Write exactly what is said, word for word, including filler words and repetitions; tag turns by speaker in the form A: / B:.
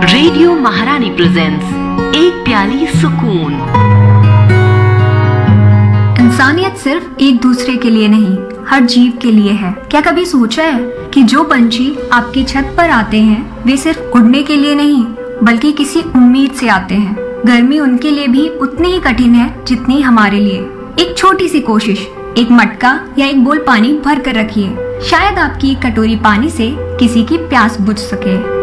A: Radio महारानी presents एक प्याली सुकून।
B: इंसानियत सिर्फ एक दूसरे के लिए नहीं, हर जीव के लिए है। क्या कभी सोचा है कि जो पंछी आपकी छत पर आते हैं वे सिर्फ उड़ने के लिए नहीं बल्कि किसी उम्मीद से आते हैं। गर्मी उनके लिए भी उतनी ही कठिन है जितनी हमारे लिए। एक छोटी सी कोशिश, एक मटका या एक बोल पानी भर कर रखिए, शायद आपकी एक कटोरी पानी से किसी की प्यास बुझ सके।